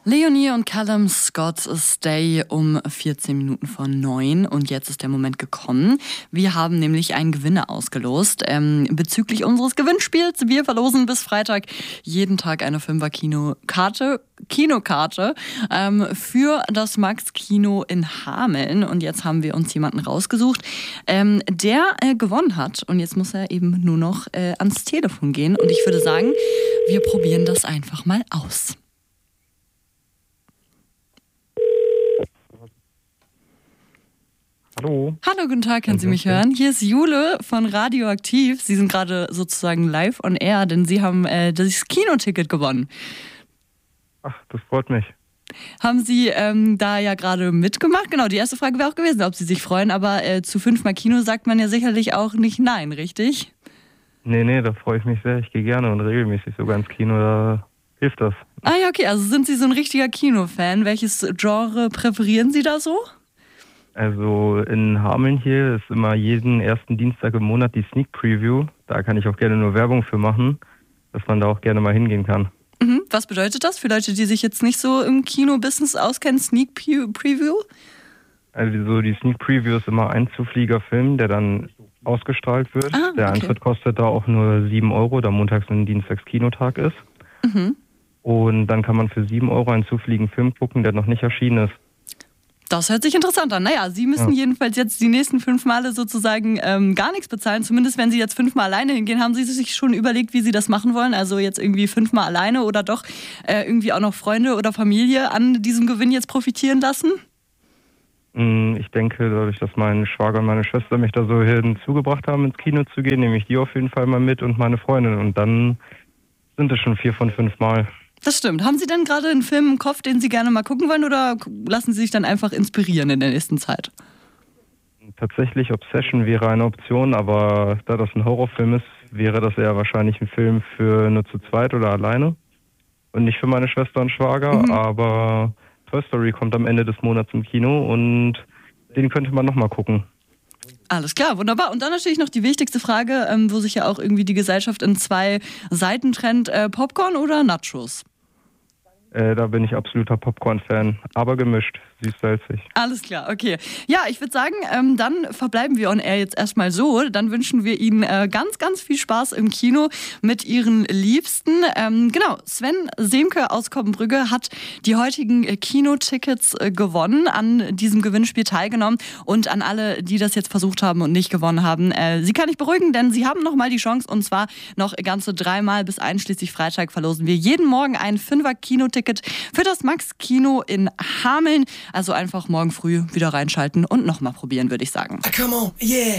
Leonie und Callum Scott Stay um 14 Minuten vor 9 und jetzt ist der Moment gekommen. Wir haben nämlich einen Gewinner ausgelost bezüglich unseres Gewinnspiels. Wir verlosen bis Freitag jeden Tag eine 5er Kinokarte für das Max-Kino in Hameln. Und jetzt haben wir uns jemanden rausgesucht, der gewonnen hat. Und jetzt muss er eben nur noch ans Telefon gehen. Und ich würde sagen, wir probieren das einfach mal aus. Hallo. Hallo, guten Tag, können Sie mich hören? Hier ist Jule von Radioaktiv. Sie sind gerade sozusagen live on air, denn Sie haben das Kinoticket gewonnen. Ach, das freut mich. Haben Sie da ja gerade mitgemacht? Genau, die erste Frage wäre auch gewesen, ob Sie sich freuen, aber zu 5-mal Kino sagt man ja sicherlich auch nicht nein, richtig? Nee, da freue ich mich sehr. Ich gehe gerne und regelmäßig sogar ins Kino, da hilft das. Ah ja, okay, also sind Sie so ein richtiger Kinofan. Welches Genre präferieren Sie da so? Also in Hameln hier ist immer jeden ersten Dienstag im Monat die Sneak Preview. Da kann ich auch gerne nur Werbung für machen, dass man da auch gerne mal hingehen kann. Mhm. Was bedeutet das für Leute, die sich jetzt nicht so im Kino-Business auskennen? Sneak Preview? Also die Sneak Preview ist immer ein Zufliegerfilm, der dann ausgestrahlt wird. Ah, okay. Der Eintritt kostet da auch nur 7 Euro, da montags und dienstags Kinotag ist. Mhm. Und dann kann man für 7 Euro einen zufliegenden Film gucken, der noch nicht erschienen ist. Das hört sich interessant an. Naja, Sie müssen jedenfalls jetzt die nächsten 5 Male sozusagen gar nichts bezahlen. Zumindest wenn Sie jetzt 5 Mal alleine hingehen, haben Sie sich schon überlegt, wie Sie das machen wollen? Also jetzt irgendwie 5 Mal alleine oder doch irgendwie auch noch Freunde oder Familie an diesem Gewinn jetzt profitieren lassen? Ich denke, dadurch, dass mein Schwager und meine Schwester mich da so hinzugebracht haben, ins Kino zu gehen, nehme ich die auf jeden Fall mal mit und meine Freundin. Und dann sind es schon 4 von 5 Mal. Das stimmt. Haben Sie denn gerade einen Film im Kopf, den Sie gerne mal gucken wollen, oder lassen Sie sich dann einfach inspirieren in der nächsten Zeit? Tatsächlich, Obsession wäre eine Option, aber da das ein Horrorfilm ist, wäre das eher wahrscheinlich ein Film für nur zu zweit oder alleine und nicht für meine Schwester und Schwager, aber Toy Story kommt am Ende des Monats im Kino und den könnte man nochmal gucken. Alles klar, wunderbar. Und dann natürlich noch die wichtigste Frage, wo sich ja auch irgendwie die Gesellschaft in 2 Seiten trennt. Popcorn oder Nachos? Da bin ich absoluter Popcorn-Fan, aber gemischt, süß-salzig. Alles klar, okay. Ja, ich würde sagen, dann verbleiben wir on air jetzt erstmal so. Dann wünschen wir Ihnen ganz, ganz viel Spaß im Kino mit Ihren Liebsten. Genau, Sven Semke aus Koppenbrügge hat die heutigen Kinotickets gewonnen, an diesem Gewinnspiel teilgenommen. Und an alle, die das jetzt versucht haben und nicht gewonnen haben, Sie kann ich beruhigen, denn Sie haben nochmal die Chance, und zwar noch ganze 3 Mal bis einschließlich Freitag verlosen wir jeden Morgen ein 5er Kinoticket für das Max-Kino in Hameln. Also einfach morgen früh wieder reinschalten und nochmal probieren, würde ich sagen. Come on, yeah.